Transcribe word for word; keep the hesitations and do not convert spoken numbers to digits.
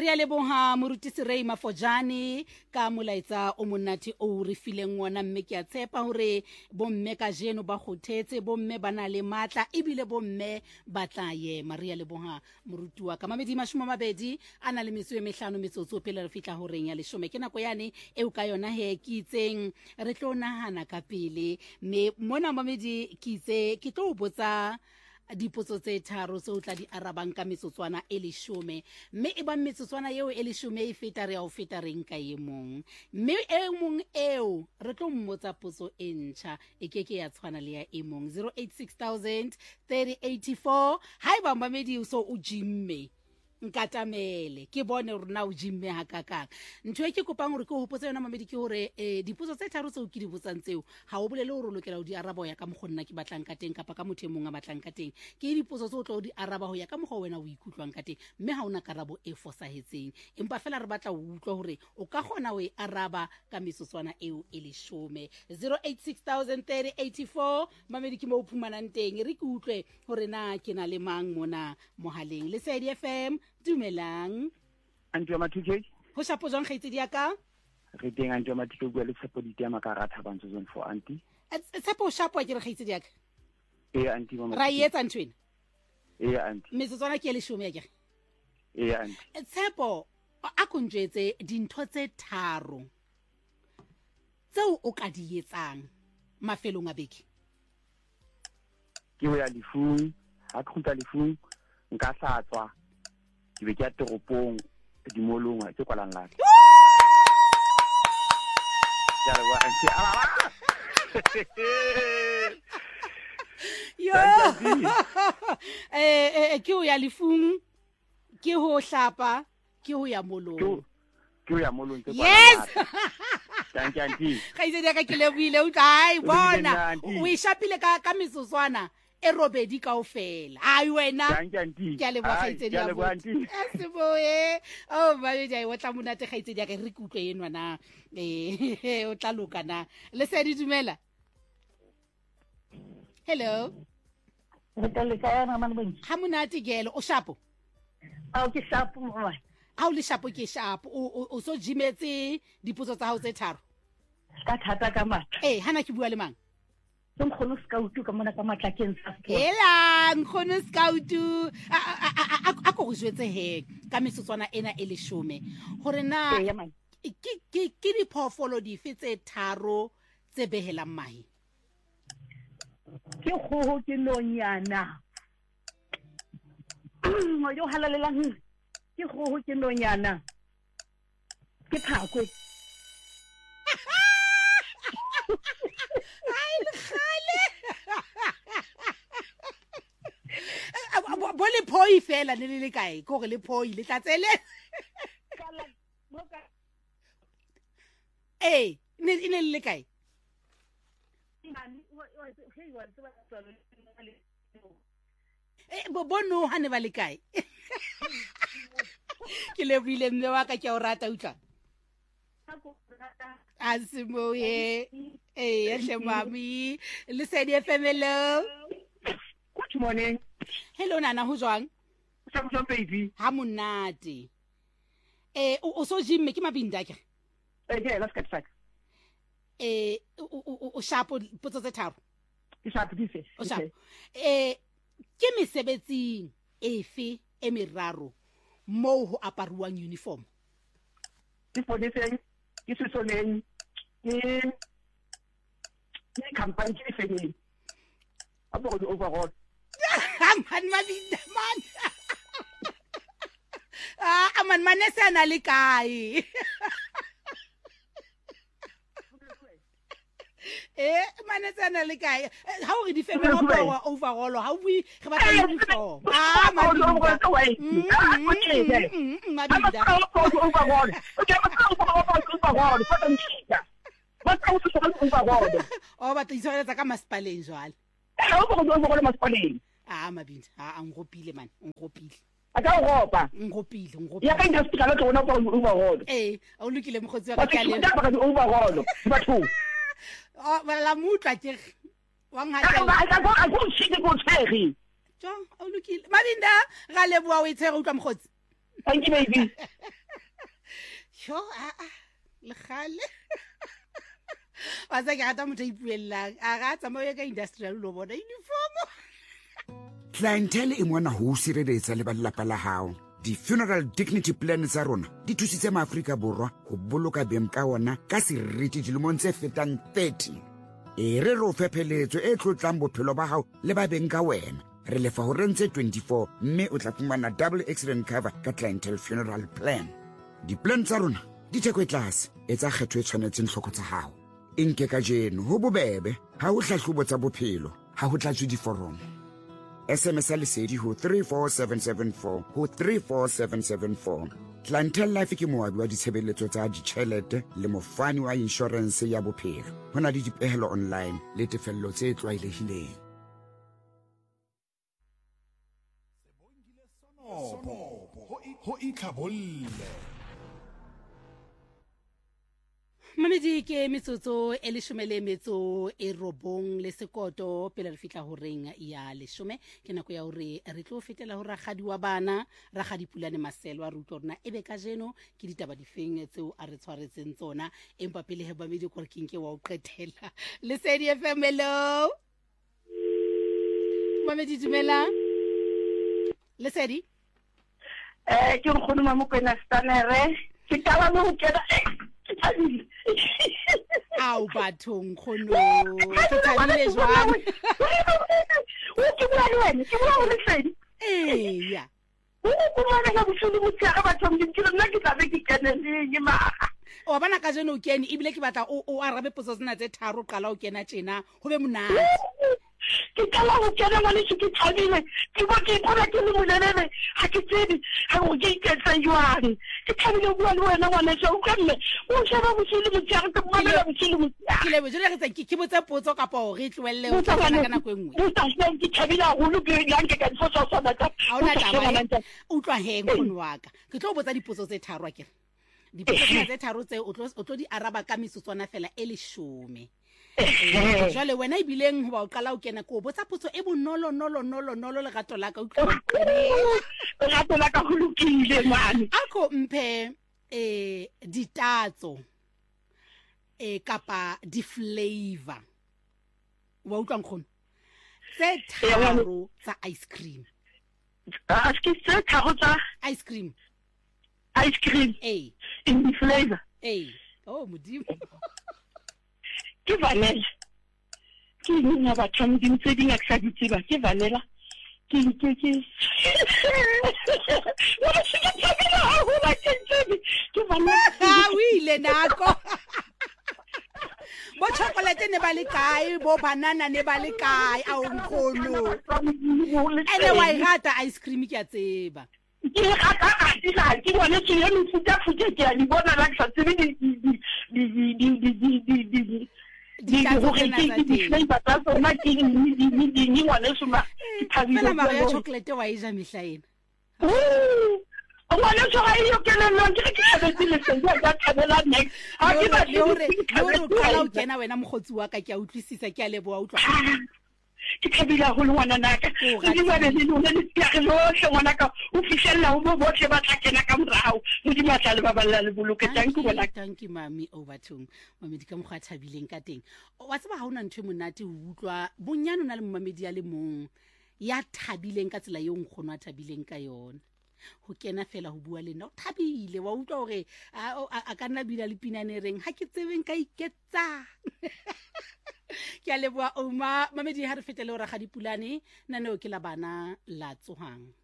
Re a leboha morutisi Ray Mafojane ka molaetsa o monate o re fileng wona, mme ke a tshepa hore bomme ka jeno ba kgothetse, bomme bana le matla ebile bomme ba tla ye. Maria leboha morutua ka mamedi mashome mabedi ana le metso e mehlano metsotso pele re fitla ho reng ya leshome. Ke nako yane e o ka yona he ke itseng re tlo nahana ka pele, me mona mamedi ke itse ke tlo botsa dipotso tse tharo tse o tla di arabang ka metsotswana e leshome, mme e ba metsotswana eo e leshome e feta re a o feta reng ka e mong, mme e mong eo re tlo mmotsa potso e ntjha e keke ya tshwana le ya e mong. Zero eight six thousand thirty eighty-four. Hai ba mamedi o so o jimme nkatamele ke bone hore na o jimme hakakang. Ntho e ke kopang hore ke hopotsa yona mamedi ke hore eh, dipotso tse tharo tseo ke di botsang tseo ha o bolele hore o lokela ho di araba ho ya ka mokgonna ke batlang ka teng kapa ka motho e mong a batlang ka teng. Ke dipotso tseo o tlo di araba ho ya ka mokgwa wena o ikutlwang ka teng, mme ha ona karabo e fosahetseng, empa fela re batla ho utlwa hore o ka kgona ho e araba ka metsotswana eo e leshome. Zero eight six thousand thirty eighty-four. Mamedi ke mo phumanang teng re ke utlwe hore na ke na le mang mona mohaleng. Le Lesedi F M, dumelang Anti Matike ho shapo jwang kgaitsedi ya ka? re teng Anti Matike bua le Tshepo Ditema ka ra Thabantsho zone for anti Tshepo shapo ke re kgaitsedi ya ka e anti mama ra etsa ntwena e anti metsotswana ke le leshome ya ke e anti Tshepo a konjetse dintho tse tharo tseo o ka di etsang mafelong a beke. ke ho ya lefung ha khutla lefung nka hlatswa ke be ke ya toropong dimolong tse kwalang lata ya re wa anti ala yo eh eh ke ho ya lefung ke ho hlapa ke ho ya molong ke ho ya molong tse yes thank you anti ga ise dia ka ke leboile o tla ai bona o ishapile ka ka metsotswana e robedi kaofela. Ai wena ke a leboga kgaitsedi ya bo asiboe oh ba be dai o tla monate kgaitsedi ya ka re kutlwe enwa na eh o tla loka na. Lesedi dumela. Hello re tla le ka yana mane beng ha monate gelo o shapo a o ke shapo wa a o le shapo ke shapo o o so jimetse dipotso tsa hao tse tharo ka thata ka matla eh hana ke bua le mang ke nkgono scout ka mona ka matlakeng sa sport hela nkgono scout a go jwetse he ka metsotswana ena e leshome hore na ke ke ke diphoofolo dife tse tharo tse behelang mahe. Ke kgoho ke nonyana mo yo halalelang ke kgoho ke nonyana ke phakwe ai le khale bo le phoi fela le le kae go re le phoi le tlatsele eh ne ne le kae eh bo bono ha ne ba le kae ke le bile mme wa ka ke o rata utla asimo ye eh hle mami Lesedi F M. Hello, good morning. Hello nana ho jwang Samson baby ha monate eh o so jimme ke mabinda ke eh ke let's get back eh o shapo potso tse tharo ke shapo dife o shapo eh ke mesebetsing efe e meraro mo ho aparuwang uniform. Ke fonetseng ke sesoneng ke ke company ke feneng a bo go overall man mabinda man ah man manese ana le kae eh manese ana le kae ha o re di feme go power overall ha o bui re ba ka uniform ah mabinda mabinda overall okay overall ba ka o se go overall o ba tla tsa ka maspaleng jwale ha o go overall maspaleng ah mabinda ah ngopile man ngopile aka ropa ngopile ngopile ya ka industry ka tsona go overall eh o lokile mkhotsi wa ka le ba ka overall ba thu oh ba la mutla ke wa ngata ka go a go shite go tshegi jo o lokile mabinda ga le bua o itshega utlwa mkhotsi thank you baby yo a a le khale wa sa ke rata motho a ipuellang a ga tsamaye ka industrial lo bona uniform. Clientele e mona ho sireletsa le ba lelapa la hao. Di-funeral dignity plan tsa rona di thusitse maAfrika Borwa ho boloka beng ka ona ka seriti dilemong tse fetang thirty. E re re o fepheletso e tlotlang bophelo ba hao le ba beng ka wena. Re lefa ho rentse twenty-four mme o tla fumana double accident cover ka clientele funeral plan. Di-plan tsa rona di theko e tlase, etsa kgetho e tshwanetseng tlhoko tsa hao. E nke ka jeno ho bobebe, ha ho hlahlobo tsa bophelo, ha ho tlatswe diforomo. S M S a lesedi ho three four seven seven four ho three four seven seven four. Clientele Life ke moabi wa ditshebeletso tsa ditjhelete le mofani wa insurance ya bophelo. Ho na le dipehelo online le tefello tse tlwaelehileng. Ho itlhabolle. Mamedi ke metsotso e leshome le metso e robong le sekoto pele re fitla ho reng ya leshome ke nako ya hore re tlo fetela ho rakgadi wa bana rakgadi Pulane Maselo a ruta rona ebe ka jeno ke ditaba difeng tseo a re tshwaretseng tsona empa pele he Mamedi gore ke nke wa o qetela Lesedi F M. Hello Mamedi, dumela Lesedi eh ke go nna mo kwena stanere ke taba mo ke Au bathong khono ke thabile jwang o ke bua le wena ke bua le Lesedi eh ya o go bona ka botsholo motse ga bathong ke tsela nna ke tla be ke kene le maga o bana ka jeno o kene e bile ke batla o arabe potso tsena tse tharo qala o kena tjena ho be monate ke tla go kena ngwane se ke thabile ke bo ke bona ke le molelele ha ke tsebe ha o ke iketsa jwang ke thabile bua le wena ngwane se o ka mme o sheba botshelo motse ga ke bona botshelo motse ke le bojele re tsa ke botse potso ka po re tlwelle o tsana ka nako engwe o tla se ke thabile go lu ke la ke ka tsosa sona ka ha ona taba o tlwa heng khono wa ka ke tlo botsa dipotso tse tharo akere dipotso tse tharo tse o tlo o tlo di araba ka metsotswana fela e leshome jwale wena e bileng ho ba o qala o kena ko botsa potso e bonolo nolo nolo nolo le gato la ka o tlo gato la ka go lokile mane ako mphe eh ditatso eh kapa di flavor wa utlwa nkgono tse tharo tsa ice cream a ske tse tharo tsa ice cream ice cream eh in the flavor eh oh modimo ke vanilla ke nna ba tshwang di ntse di ngaksa di tseba ke vanilla ke ke ke wala se ke tsabela ho ba ke tsebe ke vanilla ha o ile nako bo chocolate ne ba le kae bo banana ne ba le kae a o nkgono ene wa irata ice cream ke a tseba ke rata a dira ke bona ke le mfuta futa ke a di bona la ka tsebe di di di di di di di di di go ke ke di flavor tsa tsona ke di di di di ni ngwana soma ke thabile fela mara ya chocolate wa e ja mehlaena o ngwana so ga yo ke le nna ke ke thabetse le se ya thabela next ha ke ba le hore le hore o qala o kena wena mogotsi wa ka ke a utlwisisa ke a leboa utlwa ke thabile go le ngwana naka ke di ba le lona le tsaya lo hle ngwana ka o fishella o bo botle ba tla kena ka morao mo di matla le ba balla le boloke tang ke bona thank you mami o bathong mamedi ka mogwa thabileng ka teng wa tseba ha ona ntwe monate o utlwa bonyane na le mamedi ya le mong ya thabileng ka tsela yo nkgono a thabileng ka yona ho kena fela ho bua le nna o thabile wa utlwa hore a ka nna bila le pinanereng ha ke tsebeng ka iketsa ke a leboa oma mamedi ha re fetele o Rakgadi Pulane nna ne o ke la bana la tsohang